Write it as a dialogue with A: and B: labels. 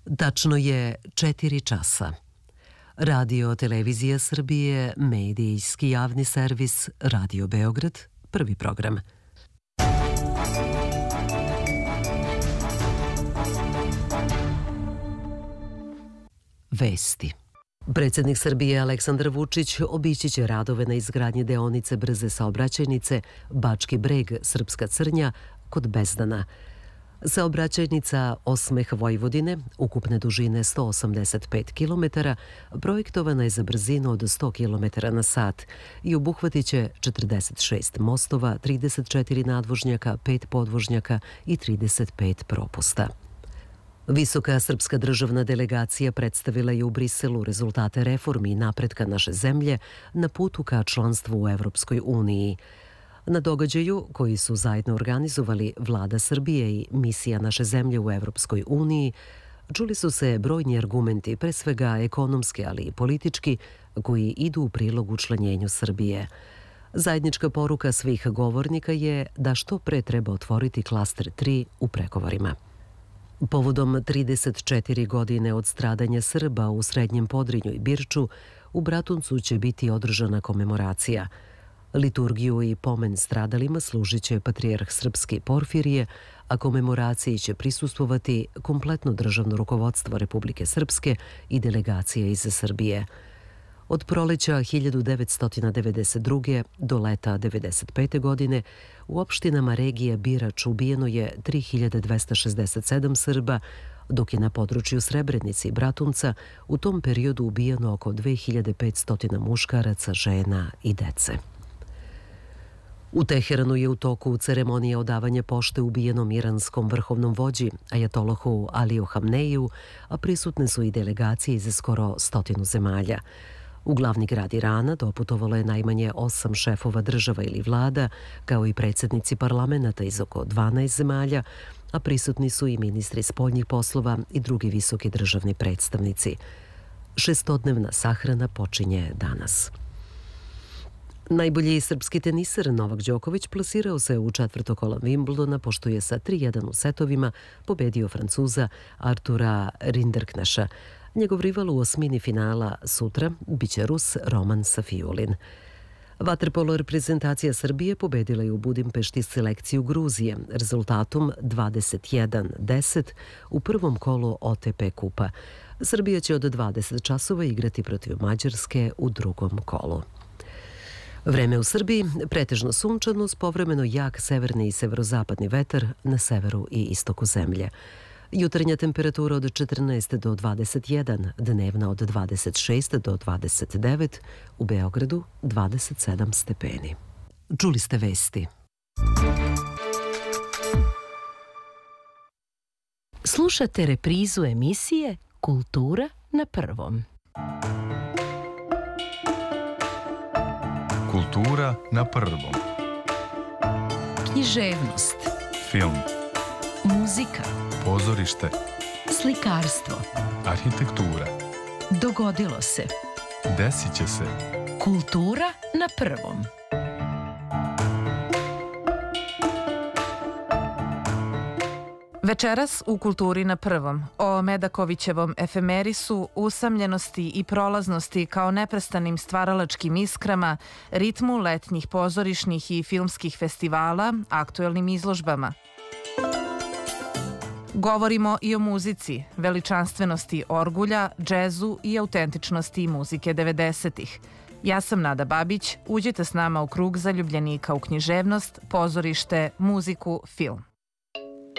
A: Tačno je 4 časa. Radio Televizija Srbije, medijski javni servis Radio Beograd, prvi program. Vesti. Predsjednik Srbije Aleksandar Vučić obići će radove na izgradnji deonice brze saobraćajnice Bački Breg – Srpska Crnja kod Bezdana. Saobraćajnica Osmeh Vojvodine, ukupne dužine 185 km, projektovana je za brzinu od 100 km na sat i obuhvatit će 46 mostova, 34 nadvožnjaka, 5 podvožnjaka i 35 propusta. Visoka srpska državna delegacija predstavila je u Briselu rezultate reformi i napretka naše zemlje na putu ka članstvu u Evropskoj uniji. Na događaju, koji su zajedno organizovali Vlada Srbije i misija naše zemlje u Evropskoj uniji, čuli su se brojni argumenti, pre svega ekonomski, ali i politički, koji idu u prilog učlanjenju Srbije. Zajednička poruka svih govornika je da što pre treba otvoriti klaster 3 u pregovorima. Povodom 34 godine od stradanja Srba u Srednjem Podrinju i Birču, u Bratuncu će biti održana komemoracija. Liturgiju i pomen stradalima služit će patrijarh srpski Porfirije, a komemoraciji će prisustvovati kompletno državno rukovodstvo Republike Srpske i delegacije iz Srbije. Od proleća 1992. do leta 1995. godine u opštinama regije Birač ubijeno je 3267 Srba, dok je na području Srebrenice i Bratunca u tom periodu ubijeno oko 2500 muškaraca, žena i dece. U Teheranu je u toku ceremonija odavanja pošte ubijenom iranskom vrhovnom vođi ajatolahu Aliju Hamneiju, a prisutne su i delegacije iz skoro 100 zemalja. U glavni grad Irana doputovalo je najmanje 8 šefova država ili vlada, kao i predsjednici parlamenta iz oko 12 zemalja, a prisutni su i ministri spoljnih poslova i drugi visoki državni predstavnici. 6-dnevna sahrana počinje danas. Najbolji srpski teniser Novak Đoković plasirao se u četvrto kola Wimbledona, pošto je sa 3-1 u setovima pobedio Francuza Artura Rinderkneša. Njegov rival u osmini finala sutra biće Rus Roman Safiulin. Vaterpolo reprezentacija Srbije pobedila je u Budimpešti selekciju Gruzije rezultatom 21-10 u prvom kolu OTP kupa. Srbija će od 20 časova igrati protiv Mađarske u drugom kolu. Vreme u Srbiji pretežno sunčano s povremeno jak severni i severozapadni vetar na severu i istoku zemlje. Jutarnja temperatura od 14 do 21, dnevna od 26 do 29, u Beogradu 27 stepeni. Čuli ste vesti.
B: Slušate reprizu emisije Kultura na prvom.
C: Kultura na prvom.
B: Književnost.
C: Film.
B: Muzika.
C: Pozorište.
B: Slikarstvo.
C: Arhitektura.
B: Dogodilo se.
C: Desit će se.
B: Kultura na prvom.
D: Večeras u Kulturi na prvom o Medakovićevom efemerisu, usamljenosti i prolaznosti kao neprestanim stvaralačkim iskrama, ritmu letnjih pozorišnih i filmskih festivala, aktuelnim izložbama. Govorimo i o muzici, veličanstvenosti orgulja, džezu i autentičnosti muzike 90-ih. Ja sam Nada Babić, uđite s nama u krug zaljubljenika u književnost, pozorište, muziku, film.